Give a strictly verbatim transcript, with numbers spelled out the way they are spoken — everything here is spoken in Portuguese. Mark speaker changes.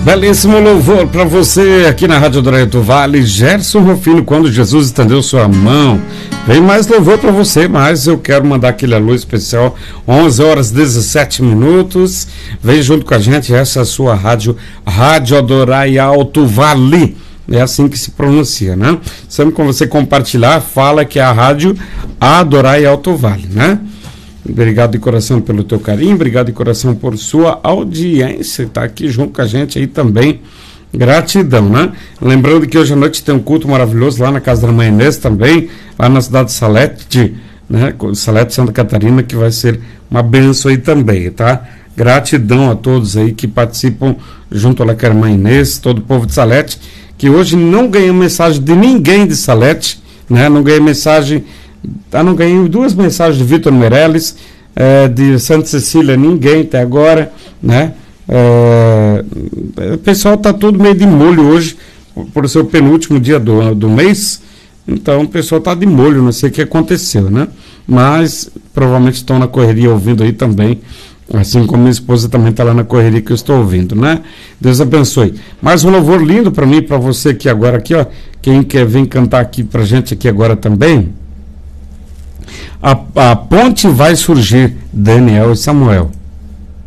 Speaker 1: Belíssimo louvor para você aqui na Rádio Adonai do Vale, Gerson Rufino, quando Jesus estendeu sua mão. Vem mais louvor para você, mas eu quero mandar aquele alô especial, onze horas e dezessete minutos. Vem junto com a gente, essa é a sua rádio, Rádio Adonai Alto Vale. É assim que se pronuncia, né? Sempre que você compartilhar, fala que é a Rádio Adonai Alto Vale, né? Obrigado de coração pelo teu carinho, obrigado de coração por sua audiência, tá aqui junto com a gente aí também, gratidão, né? Lembrando que hoje à noite tem um culto maravilhoso lá na casa da Mãe Inês também, lá na cidade de Salete, né? Salete, Santa Catarina, que vai ser uma benção aí também, tá? Gratidão a todos aí que participam junto lá com a Mãe Inês, todo o povo de Salete, que hoje não ganhei mensagem de ninguém de Salete, né? Não ganhei mensagem... Ah, não ganhei duas mensagens de Vitor Meirelles, é, de Santa Cecília, ninguém até agora, né? É, o pessoal está tudo meio de molho hoje, por, por ser o penúltimo dia do, do mês, então o pessoal está de molho, não sei o que aconteceu, né? Mas provavelmente estão na correria ouvindo aí também, assim como minha esposa também está lá na correria que eu estou ouvindo, né? Deus abençoe. Mais um louvor lindo para mim, para você aqui agora, aqui, ó, quem quer vir cantar aqui para gente aqui agora também. A, a ponte vai surgir, Daniel e Samuel.